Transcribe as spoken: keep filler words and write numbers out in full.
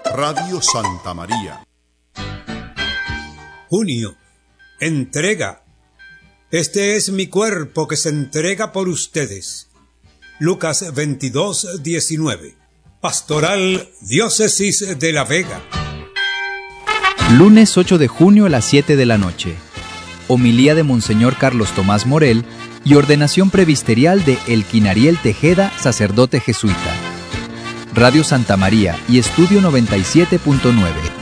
Radio Santa María. Junio. Entrega. Este es mi cuerpo que se entrega por ustedes. Lucas veintidós, diecinueve. Pastoral Diócesis de La Vega. Lunes ocho de junio a las siete de la noche. Homilía de Monseñor Carlos Tomás Morel y ordenación presbiterial de Elkin Ariel Tejeda, sacerdote jesuita. Radio Santa María y Estudio noventa y siete punto nueve.